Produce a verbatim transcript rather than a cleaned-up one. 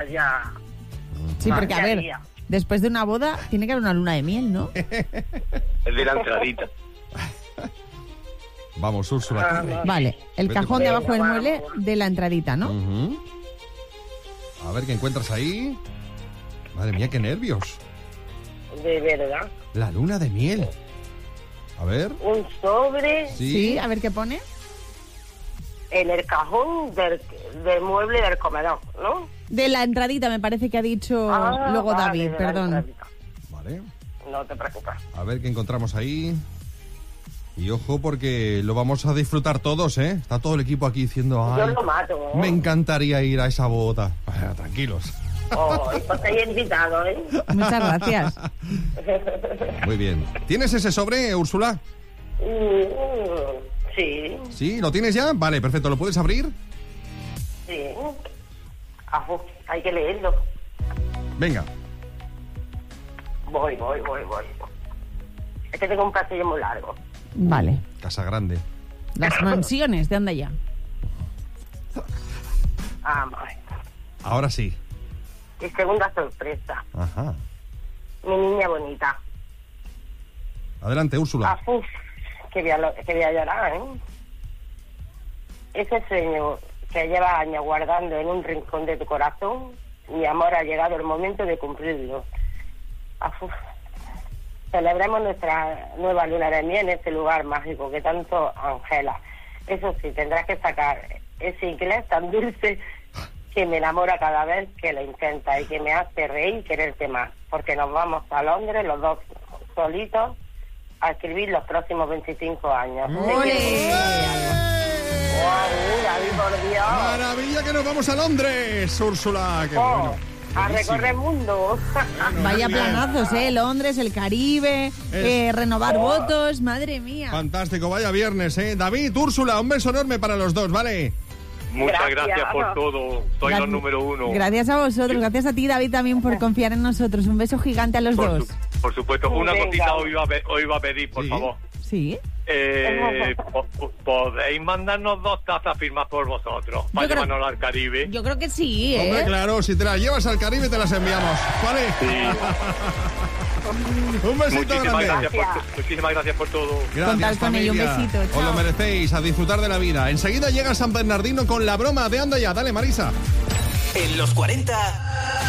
ya... Sí, porque a ver, después de una boda tiene que haber una luna de miel, ¿no? El de la entradita. Vamos, Úrsula. Ah, no. Vale, el Vete cajón por de ahí. abajo del mueble de la entradita, ¿no? Ujú. A ver qué encuentras ahí. Madre mía, qué nervios. De verdad. La luna de miel. A ver. Un sobre Sí. Sí, a ver qué pone. en el cajón del, del mueble del comedor, ¿no? De la entradita, me parece que ha dicho Ah, luego vale, David, de la perdón. entradita. Vale. No te preocupes. A ver qué encontramos ahí. Y ojo porque lo vamos a disfrutar todos, ¿eh? Está todo el equipo aquí diciendo, Yo ay, lo mato, ¿eh? me encantaría ir a esa boda. Ay, tranquilos. Oh, y pues estáis invitados, ¿eh? Muchas gracias. Muy bien. ¿Tienes ese sobre, Úrsula? Mm, sí, ¿Sí? ¿Lo tienes ya? Vale, perfecto. ¿Lo puedes abrir? sí. Ajú, hay que leerlo. Venga. Voy, voy, voy, voy. Es que tengo un pasillo muy largo. Vale. Casa grande. Las mansiones de anda ya. Vamos. Ahora sí. Y segunda sorpresa. Ajá. Mi niña bonita. Adelante, Úrsula. Ajú, que voy a, lo- que voy a llorar, ¿eh? Ese sueño que llevas años guardando en un rincón de tu corazón, mi amor, ha llegado el momento de cumplirlo. Ajú. Celebremos nuestra nueva luna de miel en este lugar mágico que tanto angela. Eso sí, tendrás que sacar ese inglés tan dulce que me enamora cada vez que lo intenta y que me hace reír y quererte más. Porque nos vamos a Londres los dos solitos a escribir los próximos veinticinco años. ¡Ole! ¡Guau, David, por Dios! ¡Maravilla que nos vamos a Londres, Úrsula! ¡Qué Oh, bueno! a Buenísimo. recorrer el mundo. Vaya Bien. planazos, ¿eh? Londres, el Caribe, eh, renovar votos, madre mía. Fantástico, vaya viernes, ¿eh? David, Úrsula, un beso enorme para los dos, ¿vale? Muchas Gracias. gracias, por todo. Soy Gra- los número uno. Gracias a vosotros, gracias a ti, David, también por confiar en nosotros. Un beso gigante a los Por, dos. su- por supuesto. Una Venga. cosita os iba, a pe- os iba a pedir, por Sí. favor. Sí. Eh, po- po- ¿Podéis mandarnos dos tazas firmadas por vosotros para Yo creo- llevarnos al Caribe? Yo creo que sí, Hombre, ¿eh? claro, si te las llevas al Caribe te las enviamos, ¿vale? Un besito Muchísimas grande. gracias, por, to- muchísimas gracias por todo. Gracias, Contar con ello, un familia. besito, Os lo chao. merecéis, a disfrutar de la vida. Enseguida llega San Bernardino con la broma de Anda Ya. Dale, Marisa. En los cuarenta...